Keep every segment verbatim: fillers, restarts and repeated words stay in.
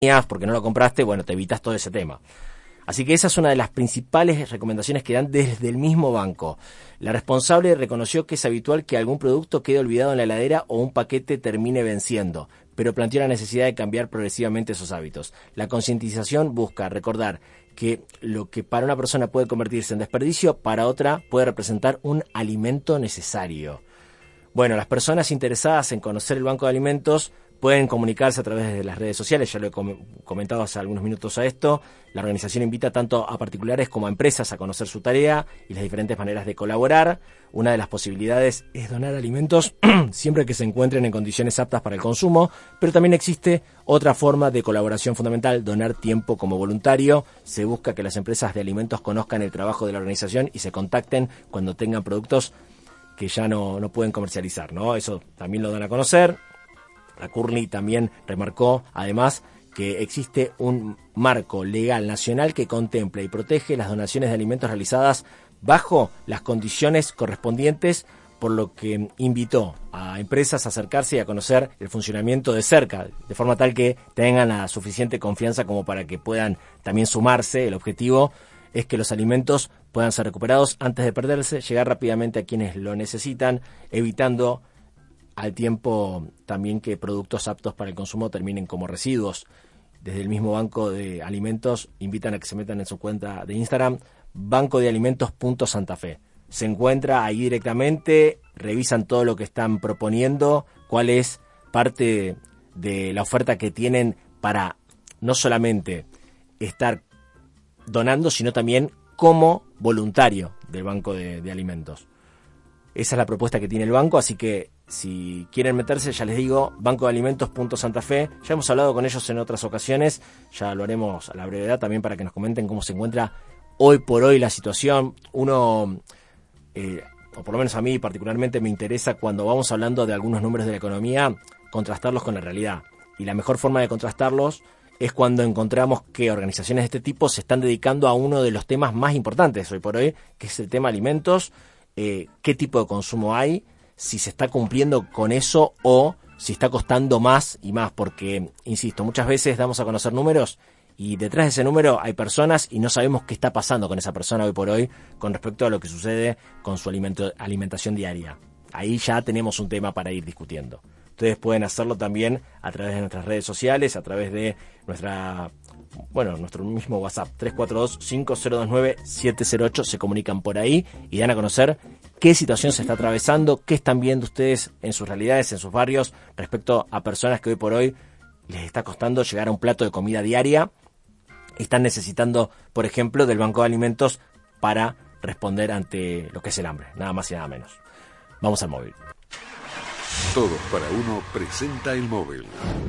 porque no lo compraste, bueno, te evitas todo ese tema. Así que esa es una de las principales recomendaciones que dan desde el mismo banco. La responsable reconoció que es habitual que algún producto quede olvidado en la heladera o un paquete termine venciendo, pero planteó la necesidad de cambiar progresivamente esos hábitos. La concientización busca recordar que lo que para una persona puede convertirse en desperdicio, para otra puede representar un alimento necesario. Bueno, las personas interesadas en conocer el banco de alimentos pueden comunicarse a través de las redes sociales, ya lo he com- comentado hace algunos minutos a esto. La organización invita tanto a particulares como a empresas a conocer su tarea y las diferentes maneras de colaborar. Una de las posibilidades es donar alimentos siempre que se encuentren en condiciones aptas para el consumo, pero también existe otra forma de colaboración fundamental, donar tiempo como voluntario. Se busca que las empresas de alimentos conozcan el trabajo de la organización y se contacten cuando tengan productos que ya no, no pueden comercializar, ¿no? Eso también lo dan a conocer. La Curly también remarcó, además, que existe un marco legal nacional que contempla y protege las donaciones de alimentos realizadas bajo las condiciones correspondientes, por lo que invitó a empresas a acercarse y a conocer el funcionamiento de cerca, de forma tal que tengan la suficiente confianza como para que puedan también sumarse. El objetivo es que los alimentos puedan ser recuperados antes de perderse, llegar rápidamente a quienes lo necesitan, evitando al tiempo también que productos aptos para el consumo terminen como residuos. Desde el mismo Banco de Alimentos invitan a que se metan en su cuenta de Instagram, banco de alimentos punto santa fe. Se encuentra ahí directamente, revisan todo lo que están proponiendo, cuál es parte de la oferta que tienen para no solamente estar donando, sino también como voluntario del Banco de, de Alimentos. Esa es la propuesta que tiene el banco, así que si quieren meterse, ya les digo, banco de alimentos punto santa fe. Ya hemos hablado con ellos en otras ocasiones, ya lo haremos a la brevedad también para que nos comenten cómo se encuentra hoy por hoy la situación. Uno, eh, o por lo menos a mí particularmente, me interesa cuando vamos hablando de algunos números de la economía, contrastarlos con la realidad. Y la mejor forma de contrastarlos es cuando encontramos que organizaciones de este tipo se están dedicando a uno de los temas más importantes hoy por hoy, que es el tema alimentos. Eh, qué tipo de consumo hay, si se está cumpliendo con eso o si está costando más y más, porque, insisto, muchas veces damos a conocer números y detrás de ese número hay personas y no sabemos qué está pasando con esa persona hoy por hoy con respecto a lo que sucede con su alimento, alimentación diaria. Ahí ya tenemos un tema para ir discutiendo. Ustedes pueden hacerlo también a través de nuestras redes sociales, a través de nuestra, bueno, nuestro mismo WhatsApp, tres cuatro dos, cinco cero dos nueve, siete cero ocho, se comunican por ahí y dan a conocer qué situación se está atravesando, qué están viendo ustedes en sus realidades, en sus barrios, respecto a personas que hoy por hoy les está costando llegar a un plato de comida diaria, están necesitando, por ejemplo, del Banco de Alimentos para responder ante lo que es el hambre, nada más y nada menos. Vamos al móvil. Todos para uno presenta el móvil.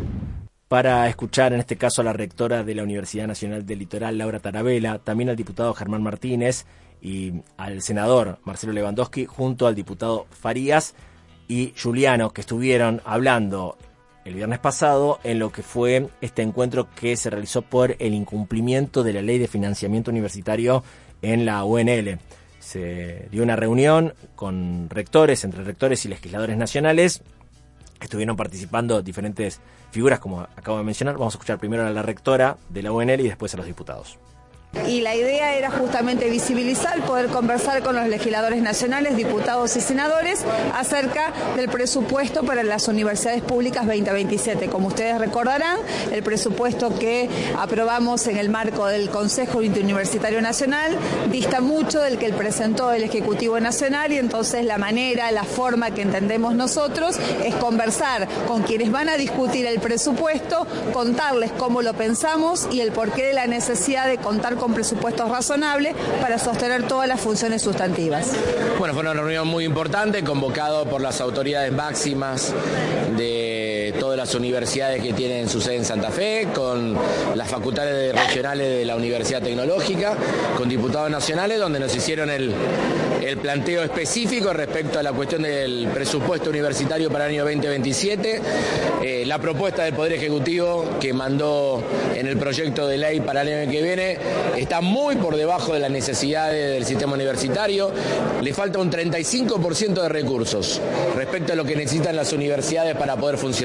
Para escuchar en este caso a la rectora de la Universidad Nacional del Litoral, Laura Tarabella, también al diputado Germán Martínez y al senador Marcelo Lewandowski, junto al diputado Farías y Giuliano, que estuvieron hablando el viernes pasado en lo que fue este encuentro que se realizó por el incumplimiento de la Ley de Financiamiento Universitario en la U N L. Se dio una reunión con rectores, entre rectores y legisladores nacionales. Estuvieron participando diferentes figuras, como acabo de mencionar. Vamos a escuchar primero a la rectora de la U N L y después a los diputados. Y la idea era justamente visibilizar, poder conversar con los legisladores nacionales, diputados y senadores acerca del presupuesto para las universidades públicas veinte veintisiete. Como ustedes recordarán, el presupuesto que aprobamos en el marco del Consejo Interuniversitario Nacional dista mucho del que presentó el Ejecutivo Nacional, y entonces la manera, la forma que entendemos nosotros es conversar con quienes van a discutir el presupuesto, contarles cómo lo pensamos y el porqué de la necesidad de contar con con presupuestos razonables para sostener todas las funciones sustantivas. Bueno, fue una reunión muy importante, convocado por las autoridades máximas de todas las universidades que tienen su sede en Santa Fe, con las facultades regionales de la Universidad Tecnológica, con diputados nacionales, donde nos hicieron el, el planteo específico respecto a la cuestión del presupuesto universitario para el año veinte veintisiete, eh, la propuesta del Poder Ejecutivo que mandó en el proyecto de ley para el año que viene está muy por debajo de las necesidades del sistema universitario. Le falta un treinta y cinco por ciento de recursos respecto a lo que necesitan las universidades para poder funcionar.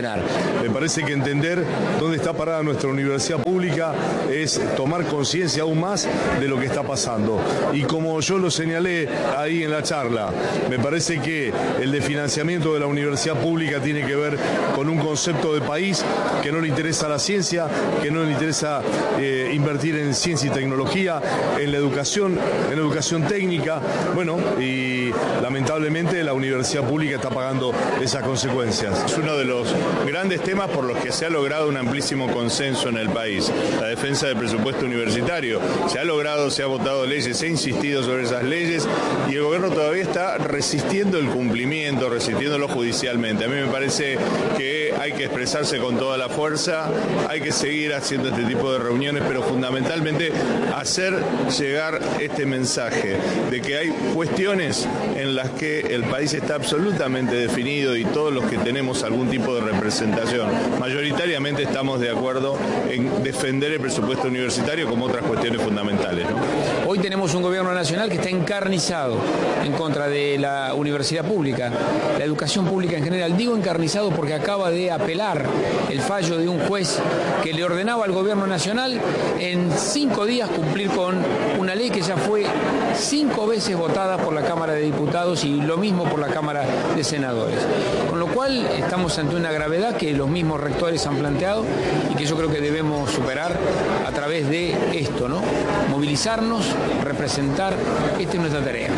Me parece que entender dónde está parada nuestra universidad pública es tomar conciencia aún más de lo que está pasando. Y como yo lo señalé ahí en la charla, me parece que el de financiamiento de la universidad pública tiene que ver con un concepto de país que no le interesa la ciencia, que no le interesa eh, invertir en ciencia y tecnología, en la educación, en educación técnica. Bueno, y lamentablemente la universidad pública está pagando esas consecuencias. Es uno de los grandes temas por los que se ha logrado un amplísimo consenso en el país, la defensa del presupuesto universitario. Se ha logrado, se ha votado leyes, se ha insistido sobre esas leyes y el gobierno todavía está resistiendo el cumplimiento, resistiéndolo judicialmente. A mí me parece que hay que expresarse con toda la fuerza, hay que seguir haciendo este tipo de reuniones, pero fundamentalmente hacer llegar este mensaje de que hay cuestiones en las que el país está absolutamente definido y todos los que tenemos algún tipo de representación, mayoritariamente estamos de acuerdo en defender el presupuesto universitario como otras cuestiones fundamentales, ¿no? Hoy tenemos un gobierno nacional que está encarnizado en contra de la universidad pública, la educación pública en general. Digo encarnizado porque acaba de apelar el fallo de un juez que le ordenaba al gobierno nacional en cinco días cumplir con una ley que ya fue cinco veces votada por la Cámara de Diputados y lo mismo por la Cámara de Senadores. Con lo cual estamos ante una gravedad que los mismos rectores han planteado y que yo creo que debemos superar a través de esto, ¿no? Movilizarnos, representar, esta es nuestra tarea.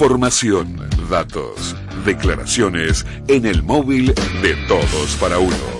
Información, datos, declaraciones en el móvil de Todos para Uno.